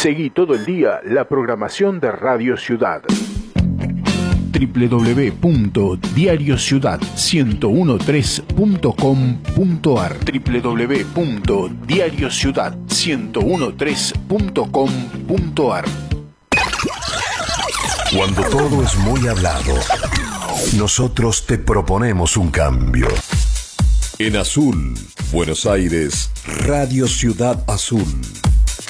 Seguí todo el día la programación de Radio Ciudad. www.diariociudad1013.com.ar www.diariociudad1013.com.ar. Cuando todo es muy hablado, nosotros te proponemos un cambio. En Azul, Buenos Aires, Radio Ciudad Azul.